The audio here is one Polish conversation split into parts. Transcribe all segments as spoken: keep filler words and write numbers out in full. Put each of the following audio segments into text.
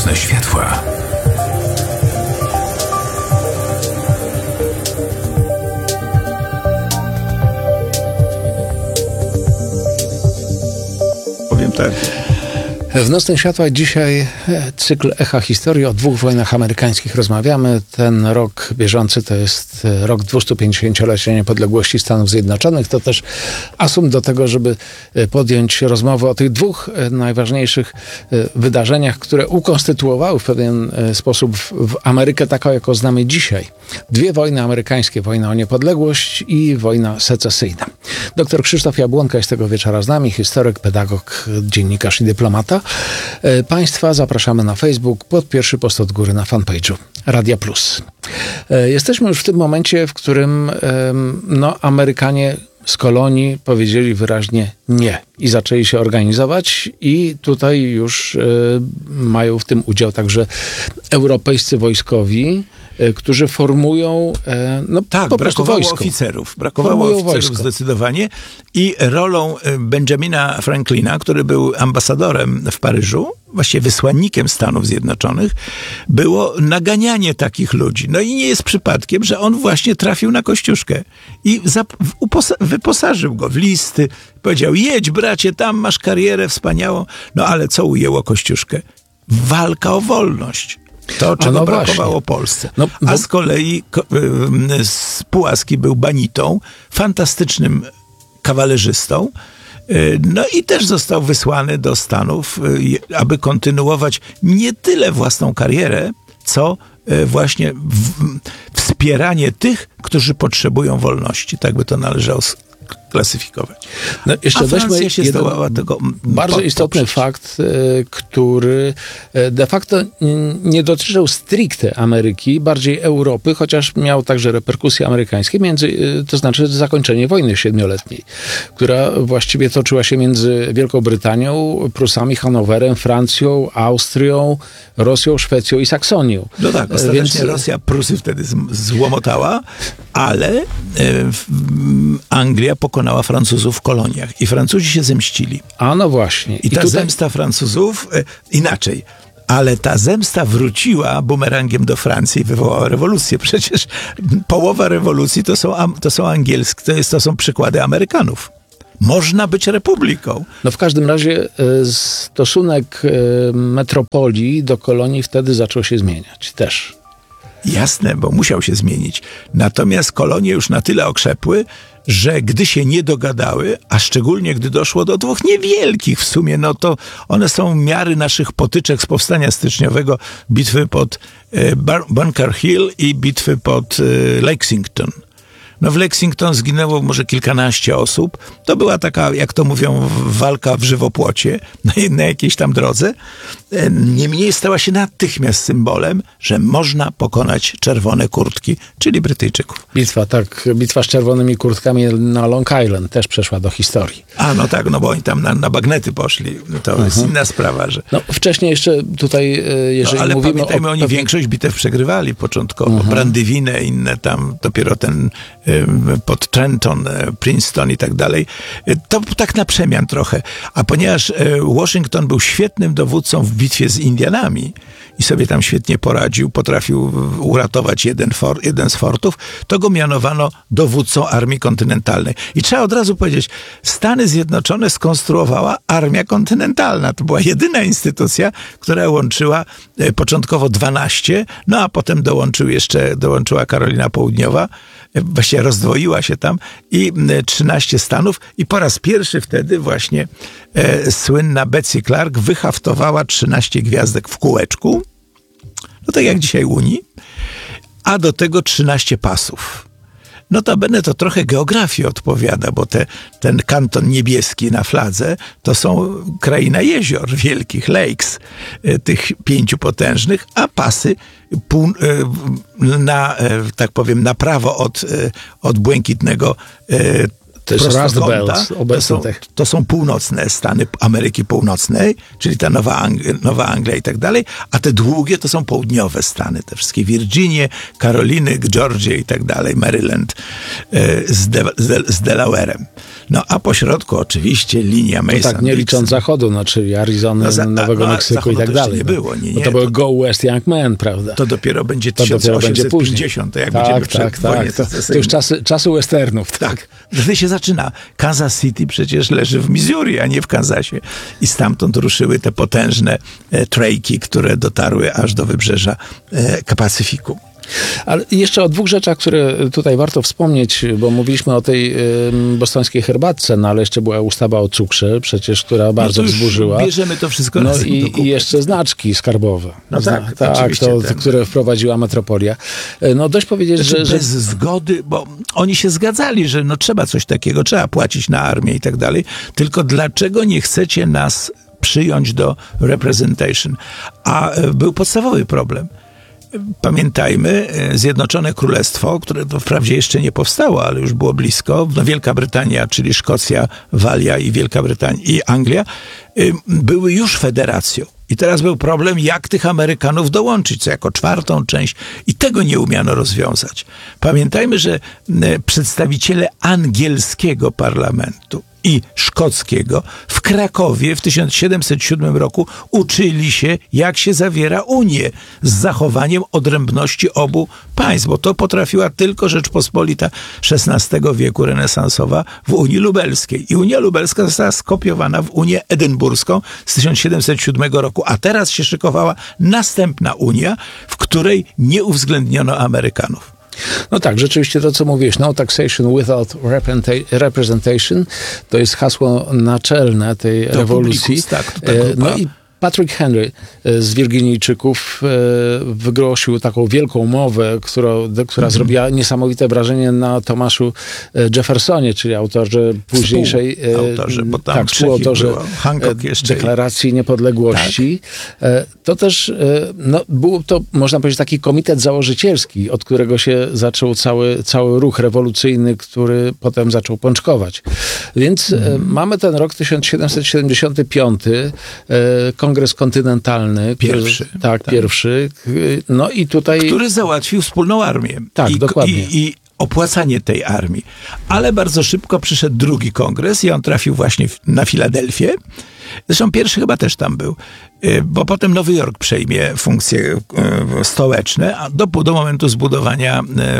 Nocne światła. Powiem tak. W Nocnych Światłach dzisiaj cykl Echa Historii. O dwóch wojnach amerykańskich rozmawiamy. Ten rok bieżący to jest rok dwustupięćdziesięciolecia niepodległości Stanów Zjednoczonych. To też asum do tego, żeby podjąć rozmowę o tych dwóch najważniejszych wydarzeniach, które ukonstytuowały w pewien sposób w Amerykę taką, jaką znamy dzisiaj. Dwie wojny amerykańskie. Wojna o niepodległość i wojna secesyjna. Doktor Krzysztof Jabłonka jest tego wieczora z nami. Historyk, pedagog, dziennikarz i dyplomata. Państwa zapraszamy na Facebook pod pierwszy post od góry na fanpage'u Radia Plus. Jesteśmy już w tym momencie, w którym no, Amerykanie z kolonii powiedzieli wyraźnie nie i zaczęli się organizować i tutaj już y, mają w tym udział także europejscy wojskowi, y, którzy formują y, no, tak, po prostu brakowało wojsko. oficerów. Brakowało Formują oficerów wojsko. zdecydowanie i rolą Benjamina Franklina, który był ambasadorem w Paryżu, właściwie wysłannikiem Stanów Zjednoczonych, było naganianie takich ludzi. No i nie jest przypadkiem, że on właśnie trafił na Kościuszkę i zap- uposa- wyposażył go w listy, powiedział: jedź bracie, tam masz karierę wspaniałą. No ale co ujęło Kościuszkę? Walka o wolność. To, czego no brakowało właśnie. Polsce. No, bo... A z kolei z Pułaski był banitą, fantastycznym kawalerzystą. No i też został wysłany do Stanów, aby kontynuować nie tyle własną karierę, co właśnie w, wspieranie tych, którzy potrzebują wolności. Tak by to należało klasyfikować. No, jeszcze A Francja się jeden zdołała tego bardzo po, istotny poprzeć. fakt, który de facto nie dotyczył stricte Ameryki, bardziej Europy, chociaż miał także reperkusje amerykańskie, między, to znaczy zakończenie wojny siedmioletniej, która właściwie toczyła się między Wielką Brytanią, Prusami, Hanowerem, Francją, Austrią, Rosją, Szwecją i Saksonią. No tak, ostatecznie Więc... Rosja Prusy wtedy złomotała, ale e, Anglia pokonała Francuzów w koloniach i Francuzi się zemścili. A no właśnie. I ta I tutaj... zemsta Francuzów, e, inaczej, ale ta zemsta wróciła bumerangiem do Francji i wywołała rewolucję. Przecież połowa rewolucji to są, to są angielskie, to, jest, to są przykłady Amerykanów. Można być republiką. No w każdym razie stosunek metropolii do kolonii wtedy zaczął się zmieniać też. Jasne, bo musiał się zmienić. Natomiast kolonie już na tyle okrzepły, że gdy się nie dogadały, a szczególnie gdy doszło do dwóch niewielkich w sumie, no to one są miary naszych potyczek z powstania styczniowego, bitwy pod e, Bunker Hill i bitwy pod e, Lexington. No w Lexington zginęło może kilkanaście osób. To była taka, jak to mówią, walka w żywopłocie na, na jakiejś tam drodze. Niemniej stała się natychmiast symbolem, że można pokonać czerwone kurtki, czyli Brytyjczyków. Bitwa, tak, bitwa z czerwonymi kurtkami na Long Island też przeszła do historii. A no tak, no bo oni tam na, na bagnety poszli. To uh-huh. jest inna sprawa, że... No wcześniej jeszcze tutaj, jeżeli no, ale mówimy pamiętajmy, o... oni większość bitew przegrywali początkowo. Uh-huh. Brandywinę, inne tam, dopiero ten pod Trenton, Princeton i tak dalej. To tak na przemian trochę. A ponieważ Washington był świetnym dowódcą w bitwie z Indianami i sobie tam świetnie poradził, potrafił uratować jeden, for, jeden z fortów, to go mianowano dowódcą Armii Kontynentalnej. I trzeba od razu powiedzieć, Stany Zjednoczone skonstruowała Armia Kontynentalna. To była jedyna instytucja, która łączyła początkowo dwanaście, no a potem dołączył jeszcze, dołączyła Karolina Południowa, właściwie rozdwoiła się tam i trzynaście stanów i po raz pierwszy wtedy właśnie e, słynna Betsy Clark wyhaftowała trzynaście gwiazdek w kółeczku, no tak jak dzisiaj Unii, a do tego trzynaście pasów. Notabene to trochę geografii odpowiada, bo te, ten kanton niebieski na fladze to są kraina jezior wielkich, lakes, tych pięciu potężnych, a pasy pół, na, tak powiem, na prawo od, od błękitnego To jest Rust prostokąta, Belt, to obecne są, te- to są północne Stany Ameryki Północnej, czyli ta Nowa, Ang- Nowa Anglia i tak dalej, a te długie to są południowe Stany, te wszystkie Virginie, Karoliny, Georgia i tak dalej, Maryland e, z, De- z, z Delaware'em. No a po środku oczywiście linia Mason. No tak, nie licząc zachodu, no, czyli Arizony, No za- Nowego no, Meksyku i zachodu tak to jeszcze dalej. nie no. było, nie, Bo nie, to były to- Go West Young Men, prawda? To dopiero będzie To dopiero będzie później. tysiąc osiemset pięćdziesiąt, jak Tak, będziemy tak, przed tak. wojnie To, to już secesyjnej. czasy, czasy westernów. Tak, wtedy się zaczyna. Kansas City przecież leży w Missouri, a nie w Kansasie. I stamtąd ruszyły te potężne e, trejki, które dotarły aż do wybrzeża e, Pacyfiku. Ale jeszcze o dwóch rzeczach, które tutaj warto wspomnieć, bo mówiliśmy o tej y, bostońskiej herbatce, no ale jeszcze była ustawa o cukrze, przecież, która bardzo no to już wzburzyła. bierzemy to wszystko No razem do i, kupy. i jeszcze znaczki skarbowe. No Zna- tak, tak oczywiście, to, tak. które wprowadziła metropolia. No dość powiedzieć, Znaczy, że... bez że zgody, bo oni się zgadzali, że no trzeba coś takiego, trzeba płacić na armię i tak dalej, tylko dlaczego nie chcecie nas przyjąć do representation? A e, był podstawowy problem. Pamiętajmy, e, Zjednoczone Królestwo, które to wprawdzie jeszcze nie powstało, ale już było blisko, no Wielka Brytania, czyli Szkocja, Walia i Wielka Brytania i Anglia, e, były już federacją. I teraz był problem, jak tych Amerykanów dołączyć, co jako czwartą część. I tego nie umiano rozwiązać. Pamiętajmy, że e, przedstawiciele angielskiego parlamentu i szkockiego w Krakowie w tysiąc siedemset siódmym roku uczyli się, jak się zawiera Unię z zachowaniem odrębności obu państw, bo to potrafiła tylko Rzeczpospolita szesnastego wieku renesansowa w Unii Lubelskiej. I Unia Lubelska została skopiowana w Unię Edynburską z tysiąc siedemset siódmego roku, a teraz się szykowała następna Unia, w której nie uwzględniono Amerykanów. No tak, rzeczywiście to, co mówiłeś, no taxation without reprenta- representation, to jest hasło naczelne tej To rewolucji. publikus, tak, to ta E, grupa. no i Patrick Henry e, z Wirginijczyków e, wygłosił taką wielką mowę, która, która zrobiła niesamowite wrażenie na Tomaszu e, Jeffersonie, czyli autorze późniejszej... e, Współautorze, bo tam tak, trzech współautorze ich było. Hancock e, jeszcze. Deklaracji Niepodległości. E, To też, e, no, był to, można powiedzieć, taki komitet założycielski, od którego się zaczął cały, cały ruch rewolucyjny, który potem zaczął pączkować. Więc e, mamy ten rok tysiąc siedemset siedemdziesiąty piąty, e, Kongres Kontynentalny. Pierwszy. Który, tak, tak, pierwszy. No i tutaj... Który załatwił wspólną armię. Tak, I, dokładnie. I, I opłacanie tej armii. Ale bardzo szybko przyszedł drugi kongres i on trafił właśnie w, na Filadelfię. Zresztą pierwszy chyba też tam był, y, bo potem Nowy Jork przejmie funkcje y, stołeczne, a do, do momentu zbudowania y,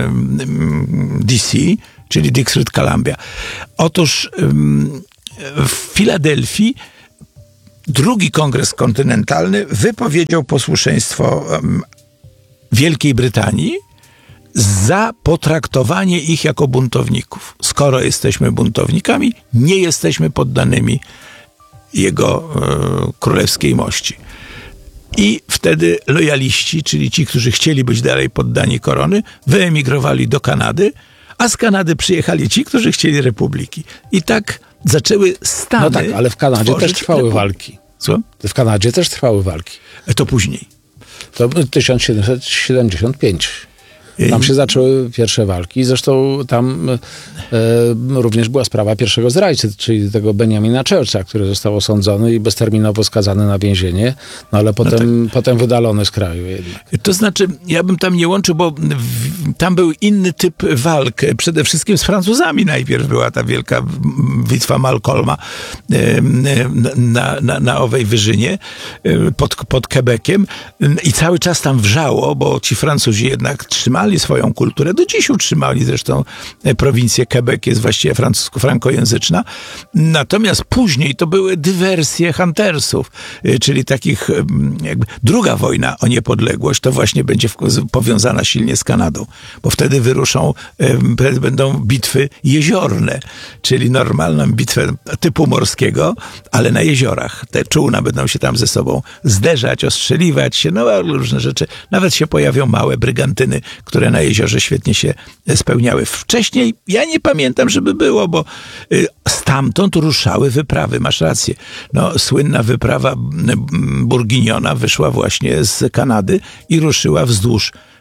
y, D C, czyli District Columbia. Otóż y, w Filadelfii drugi kongres kontynentalny wypowiedział posłuszeństwo um, Wielkiej Brytanii za potraktowanie ich jako buntowników. Skoro jesteśmy buntownikami, nie jesteśmy poddanymi jego e, królewskiej mości. I wtedy lojaliści, czyli ci, którzy chcieli być dalej poddani korony, wyemigrowali do Kanady, a z Kanady przyjechali ci, którzy chcieli republiki. I tak zaczęły Stany. No tak, ale w Kanadzie też trwały republi- walki. Co? W Kanadzie też trwały walki. To później. To tysiąc siedemset siedemdziesiąty piąty. Tam się zaczęły pierwsze walki. Zresztą tam e, również była sprawa pierwszego zdrajcy, czyli tego Benjamina Churcha, który został osądzony i bezterminowo skazany na więzienie, no ale potem, no tak. potem wydalony z kraju jednak. To znaczy, ja bym tam nie łączył, bo w, tam był inny typ walk. Przede wszystkim z Francuzami najpierw była ta wielka bitwa Malcolma e, na, na, na owej wyżynie e, pod, pod Quebeciem i cały czas tam wrzało, bo ci Francuzi jednak trzymali swoją kulturę. Do dziś utrzymali zresztą prowincję Quebec, jest właściwie francusko-frankojęzyczna. Natomiast później to były dywersje huntersów, czyli takich jakby druga wojna o niepodległość to właśnie będzie powiązana silnie z Kanadą, bo wtedy wyruszą, będą bitwy jeziorne, czyli normalną bitwę typu morskiego, ale na jeziorach. Te czółna będą się tam ze sobą zderzać, ostrzeliwać się, no różne rzeczy. Nawet się pojawią małe brygantyny, które na jeziorze świetnie się spełniały. Wcześniej ja nie pamiętam, żeby było, bo stamtąd ruszały wyprawy. Masz rację. No, słynna wyprawa Bourguignona wyszła właśnie z Kanady i ruszyła wzdłuż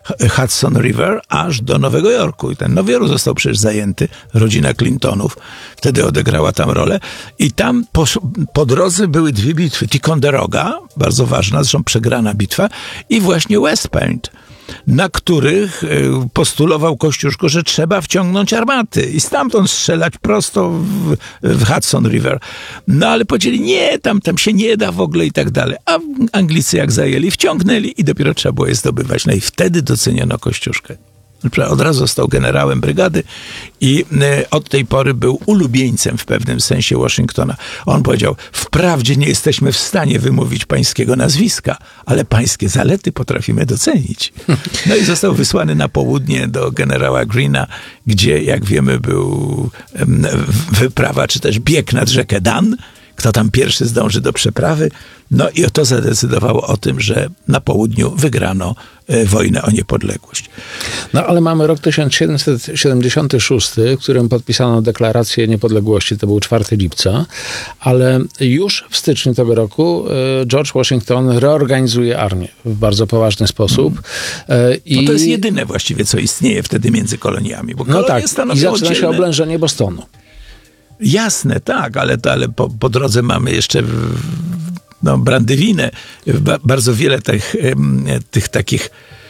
Hudson River aż do Nowego Jorku. I ten Nowy Jork został przecież zajęty. Rodzina Clintonów wtedy odegrała tam rolę. I tam po, po drodze były dwie bitwy. Ticonderoga, bardzo ważna, zresztą przegrana bitwa, i właśnie West Point, na których postulował Kościuszko, że trzeba wciągnąć armaty i stamtąd strzelać prosto w, w Hudson River. No ale powiedzieli, nie, tam, tam się nie da w ogóle i tak dalej. A Anglicy jak zajęli, wciągnęli i dopiero trzeba było je zdobywać. No i wtedy doceniono Kościuszkę. Od razu został generałem brygady i od tej pory był ulubieńcem w pewnym sensie Waszyngtona. On powiedział, wprawdzie nie jesteśmy w stanie wymówić pańskiego nazwiska, ale pańskie zalety potrafimy docenić. No i został wysłany na południe do generała Greena, gdzie, jak wiemy, był wyprawa, czy też bieg nad rzekę Dan. Kto tam pierwszy zdąży do przeprawy. No i to zadecydowało o tym, że na południu wygrano e, wojnę o niepodległość. No ale mamy rok tysiąc siedemset siedemdziesiąty szósty, w którym podpisano deklarację niepodległości, to był czwartego lipca, ale już w styczniu tego roku e, George Washington reorganizuje armię w bardzo poważny sposób. E, i... No to jest jedyne właściwie, co istnieje wtedy między koloniami. Bo no tak, i zaczyna oddzielne. się oblężenie Bostonu. Jasne, tak, ale, ale po, po drodze mamy jeszcze no, Brandywinę, ba, bardzo wiele tych, tych takich,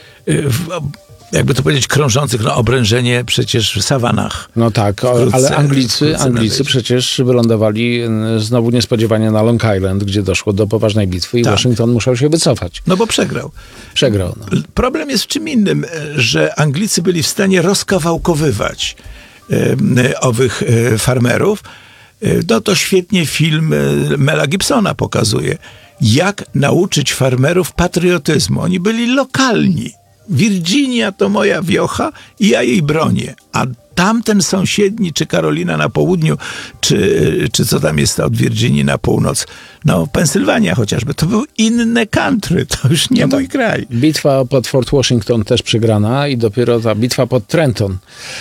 jakby to powiedzieć, krążących, no obrężenie przecież w sawanach. No tak, wkrótce, ale Anglicy, Anglicy przecież wylądowali znowu niespodziewanie na Long Island, gdzie doszło do poważnej bitwy i tak. Waszyngton musiał się wycofać. No bo przegrał. Przegrał. No. Problem jest w czym innym, że Anglicy byli w stanie rozkawałkowywać owych farmerów. No to świetnie film Mela Gibsona pokazuje, jak nauczyć farmerów patriotyzmu. Oni byli lokalni. Virginia to moja wiocha i ja jej bronię. A tamten sąsiedni, czy Karolina na południu, czy, czy co tam jest od Virginii na północ, no Pensylwania chociażby, to był inne country, to już nie no mój kraj. Bitwa pod Fort Washington też przegrana i dopiero ta bitwa pod Trenton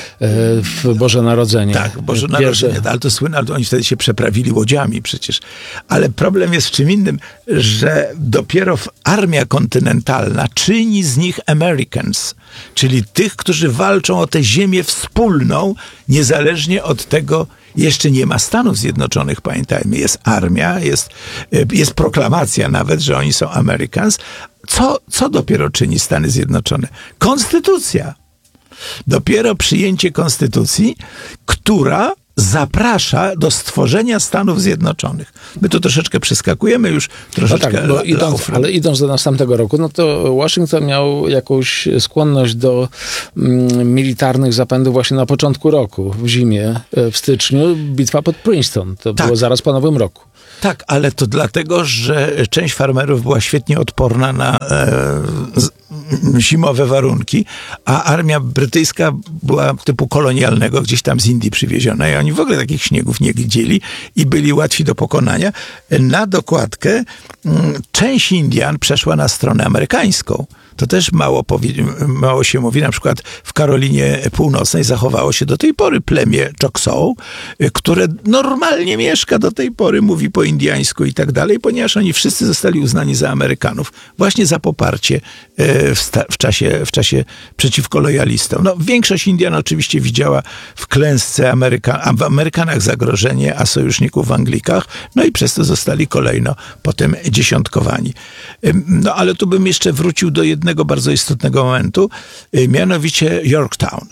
w Boże Narodzenie. Tak, Boże Narodzenie, ale to słynne, ale oni wtedy się przeprawili łodziami przecież. Ale problem jest w czym innym, że dopiero armia kontynentalna czyni z nich Americans, czyli tych, którzy walczą o tę ziemię wspólną, niezależnie od tego, jeszcze nie ma Stanów Zjednoczonych, pamiętajmy. Jest armia, jest, jest proklamacja nawet, że oni są Americans. Co, co dopiero czyni Stany Zjednoczone? Konstytucja. Dopiero przyjęcie konstytucji, która zaprasza do stworzenia Stanów Zjednoczonych. My tu troszeczkę przeskakujemy już troszeczkę. No tak, bo idąc, ale idąc do następnego roku, no to Waszyngton miał jakąś skłonność do mm, militarnych zapędów właśnie na początku roku, w zimie, w styczniu, bitwa pod Princeton. To tak. Było zaraz po Nowym Roku. Tak, ale to dlatego, że część farmerów była świetnie odporna na e, z, zimowe warunki, a armia brytyjska była typu kolonialnego, gdzieś tam z Indii przywieziona i oni w ogóle takich śniegów nie widzieli i byli łatwi do pokonania. Na dokładkę m, część Indian przeszła na stronę amerykańską. To też mało, powie- mało się mówi. Na przykład w Karolinie Północnej zachowało się do tej pory plemię Choctaw, które normalnie mieszka do tej pory, mówi po indiańsku i tak dalej, ponieważ oni wszyscy zostali uznani za Amerykanów. Właśnie za poparcie w, sta- w, czasie, w czasie przeciwko lojalistom. No, większość Indian oczywiście widziała w klęsce Ameryka- a w Amerykanach zagrożenie, a sojuszników w Anglikach. No i przez to zostali kolejno potem dziesiątkowani. No ale tu bym jeszcze wrócił do jednego jednego bardzo istotnego momentu, mianowicie Yorktown.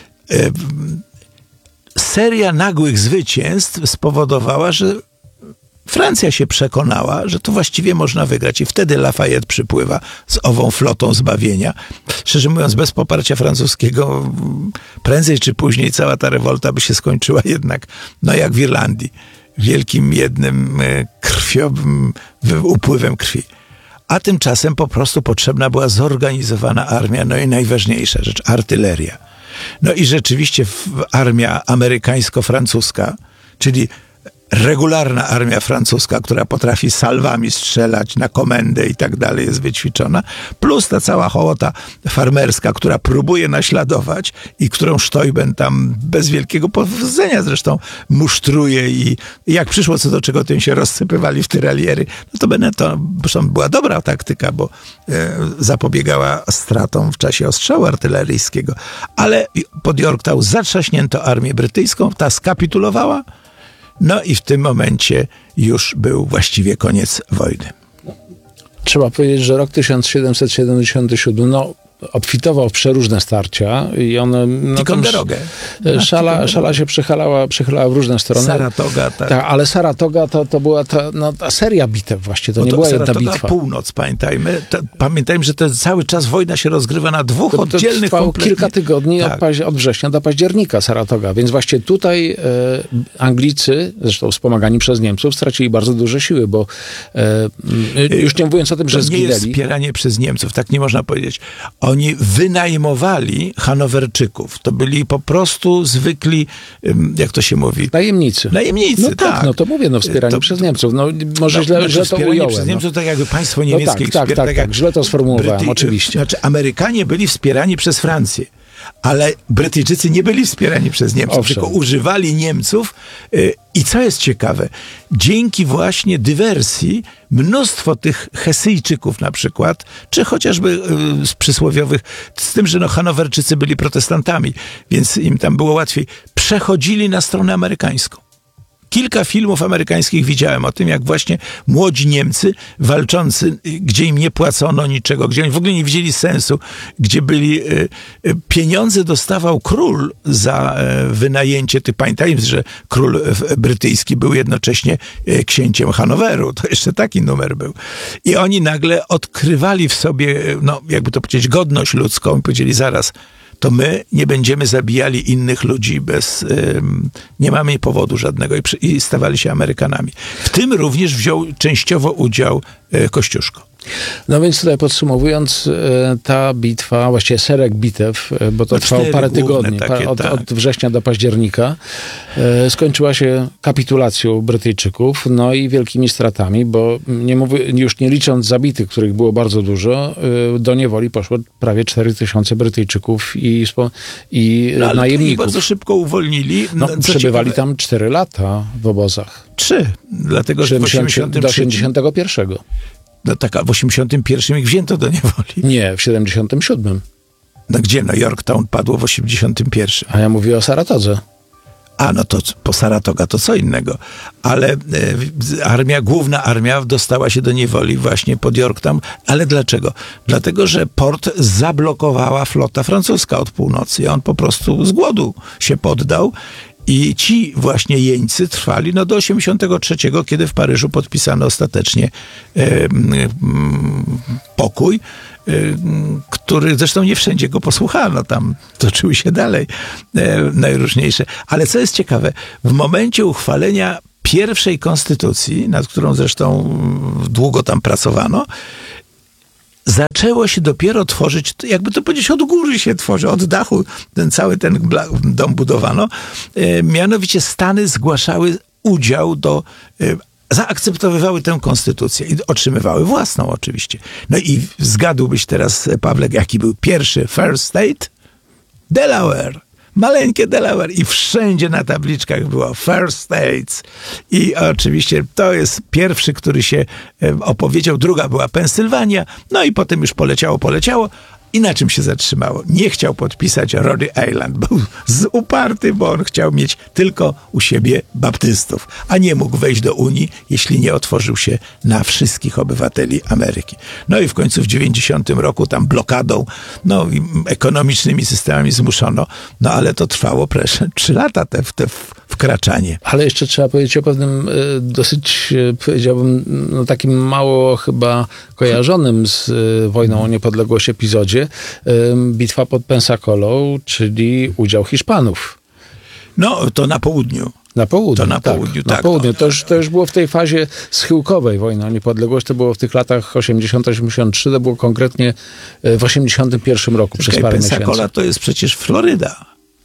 Seria nagłych zwycięstw spowodowała, że Francja się przekonała, że to właściwie można wygrać i wtedy Lafayette przypływa z ową flotą zbawienia. Szczerze mówiąc, bez poparcia francuskiego prędzej czy później cała ta rewolta by się skończyła jednak, no jak w Irlandii, wielkim jednym krwiowym upływem krwi. A tymczasem po prostu potrzebna była zorganizowana armia, no i najważniejsza rzecz, artyleria. No i rzeczywiście armia amerykańsko-francuska, czyli regularna armia francuska, która potrafi salwami strzelać na komendę i tak dalej, jest wyćwiczona, plus ta cała hołota farmerska, która próbuje naśladować i którą Steuben tam bez wielkiego powodzenia zresztą musztruje i jak przyszło co do czego, tym się rozsypywali w tyraliery. No to Benetton, zresztą była dobra taktyka, bo e, zapobiegała stratom w czasie ostrzału artyleryjskiego. Ale pod Yorktown zatrzaśnięto armię brytyjską, ta skapitulowała, no i w tym momencie już był właściwie koniec wojny. Trzeba powiedzieć, że rok tysiąc siedemset siedemdziesiąty siódmy, no, obfitował w przeróżne starcia i one... No, Ticonderogę. Szala, szala się przychylała, przychylała w różne strony. Saratoga, tak. tak ale Saratoga to, to była ta, no, ta seria bitew właśnie, to Bo nie to była jedna bitwa. Północ, pamiętajmy. To, pamiętajmy, że to cały czas wojna się rozgrywa na dwóch to, to oddzielnych trwało kompletnie. kilka tygodni tak. od, od września do października Saratoga, więc właśnie tutaj e, Anglicy, zresztą wspomagani przez Niemców, stracili bardzo duże siły, bo e, już nie mówiąc o tym, że to zginęli. nie jest wspieranie przez Niemców, tak nie można powiedzieć. Oni wynajmowali Hanowerczyków. To byli po prostu zwykli, jak to się mówi? Najemnicy. Najemnicy, no tak. tak. No to mówię, no wspieranie to, przez Niemców. No może no, źle, znaczy, źle to ująłem. przez Niemców, no. tak jakby państwo niemieckie. No tak, tak, tak, tak, tak, źle to sformułowałem, Bryty... oczywiście. Znaczy Amerykanie byli wspierani przez Francję. Ale Brytyjczycy nie byli wspierani przez Niemców, Owszem. tylko używali Niemców. I co jest ciekawe, dzięki właśnie dywersji mnóstwo tych Hesyjczyków na przykład, czy chociażby z przysłowiowych, z tym, że no Hanowerczycy byli protestantami, więc im tam było łatwiej, przechodzili na stronę amerykańską. Kilka filmów amerykańskich widziałem o tym, jak właśnie młodzi Niemcy walczący, gdzie im nie płacono niczego, gdzie oni w ogóle nie widzieli sensu, gdzie byli, pieniądze dostawał król za wynajęcie tych. Pamiętajmy, że król brytyjski był jednocześnie księciem Hanoweru. To jeszcze taki numer był. I oni nagle odkrywali w sobie, no jakby to powiedzieć, godność ludzką i powiedzieli zaraz, to my nie będziemy zabijali innych ludzi bez... Ym, nie mamy powodu żadnego i, przy, i stawali się Amerykanami. W tym również wziął częściowo udział y, Kościuszko. No więc tutaj podsumowując, ta bitwa, właściwie szereg bitew, bo to no trwało parę tygodni, takie, od, tak. od września do października, skończyła się kapitulacją Brytyjczyków, no i wielkimi stratami, bo nie mówię, już nie licząc zabitych, których było bardzo dużo, do niewoli poszło prawie cztery tysiące Brytyjczyków i, i no, najemników. bardzo szybko uwolnili. No, przebywali ciekawe. tam cztery lata w obozach. Trzy, dlatego że w osiemdziesiątym do osiemdziesiątego pierwszego. No tak, a w osiemdziesiątym pierwszym ich wzięto do niewoli. Nie, w siedemdziesiątym siódmym. No gdzie? No Yorktown padło w osiemdziesiątym pierwszym. A ja mówię o Saratodze. A no to po Saratoga to co innego. Ale e, armia, główna armia dostała się do niewoli właśnie pod Yorktown. Ale dlaczego? Dlatego, że port zablokowała flota francuska od północy. I on po prostu z głodu się poddał. I ci właśnie jeńcy trwali no do osiemdziesiątego trzeciego, kiedy w Paryżu podpisano ostatecznie e, e, pokój, e, który zresztą nie wszędzie go posłuchano, tam toczyły się dalej e, najróżniejsze. Ale co jest ciekawe, w momencie uchwalenia pierwszej konstytucji, nad którą zresztą długo tam pracowano, zaczęło się dopiero tworzyć, jakby to powiedzieć, od góry się tworzy, od dachu ten cały ten dom budowano. E, mianowicie Stany zgłaszały udział do, e, zaakceptowywały tę konstytucję i otrzymywały własną oczywiście. No i zgadłbyś teraz, Pawle, jaki był pierwszy first state? Delaware. Maleńkie Delaware i wszędzie na tabliczkach było First States. I oczywiście to jest pierwszy, który się opowiedział. Druga była Pensylwania. No i potem już poleciało, poleciało. I na czym się zatrzymało? Nie chciał podpisać Rhode Island. Był uparty, bo on chciał mieć tylko u siebie baptystów, a nie mógł wejść do Unii, jeśli nie otworzył się na wszystkich obywateli Ameryki. No i w końcu w dziewięćdziesiątym roku tam blokadą, no ekonomicznymi systemami zmuszono, no ale to trwało proszę, trzy lata te, te wkraczanie. Ale jeszcze trzeba powiedzieć o pewnym dosyć, powiedziałbym, no takim mało chyba kojarzonym z wojną o niepodległość epizodzie, bitwa pod Pensacolą, czyli udział Hiszpanów. No, to na południu. Na południu, to na tak. Południu, na tak. południu. To, już, to już było w tej fazie schyłkowej wojny o niepodległość. To było w tych latach osiemdziesiąt osiemdziesiąt trzy, to było konkretnie w osiemdziesiątym pierwszym roku przez parę miesięcy. Pensacola to jest przecież Floryda.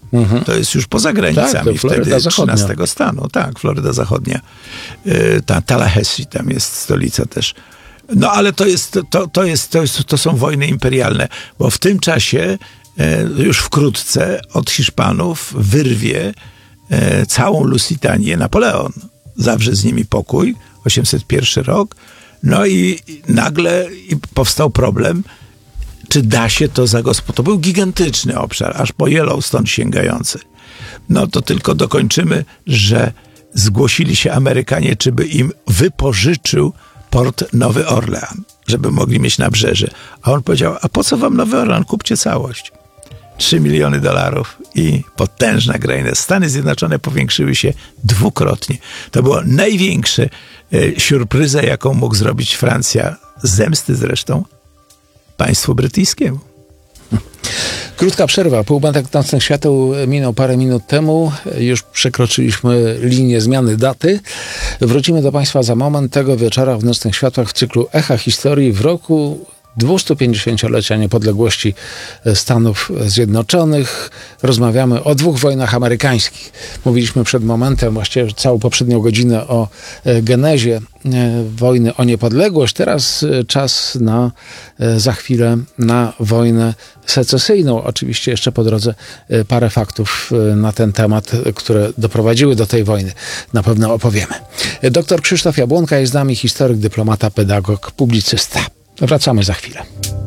Mhm. To jest już poza granicami tak, wtedy trzynastego stanu. Tak, Floryda Zachodnia. Ta Tallahassee, tam jest stolica też. No ale to jest, to, to jest, to jest, to są wojny imperialne, bo w tym czasie już wkrótce od Hiszpanów wyrwie całą Lusitanię Napoleon. Zawrze z nimi pokój, osiemset pierwszy rok. No i nagle powstał problem, czy da się to zagospodarować. To był gigantyczny obszar, aż po Yellowstone sięgający. No to tylko dokończymy, że zgłosili się Amerykanie, czy by im wypożyczył port Nowy Orlean, żeby mogli mieć nabrzeże. A on powiedział, a po co wam Nowy Orlean? Kupcie całość. Trzy miliony dolarów i potężna graina. Stany Zjednoczone powiększyły się dwukrotnie. To była największa e, surpryza, jaką mógł zrobić Francja, z zemsty zresztą, państwu brytyjskiemu. Krótka przerwa. Półmetek nocnych świateł minął parę minut temu. Już przekroczyliśmy linię zmiany daty. Wrócimy do Państwa za moment. Tego wieczora w Nocnych Światłach w cyklu Echa Historii w roku dwustupięćdziesięciolecia niepodległości Stanów Zjednoczonych. Rozmawiamy o dwóch wojnach amerykańskich. Mówiliśmy przed momentem, właściwie całą poprzednią godzinę, o genezie wojny o niepodległość. Teraz czas na, za chwilę, na wojnę secesyjną. Oczywiście jeszcze po drodze parę faktów na ten temat, które doprowadziły do tej wojny. Na pewno opowiemy. Doktor Krzysztof Jabłonka jest z nami, historyk, dyplomata, pedagog, publicysta. Wracamy za chwilę.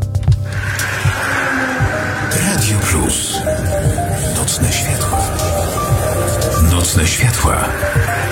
Radio Plus. Nocne światła. Nocne światła.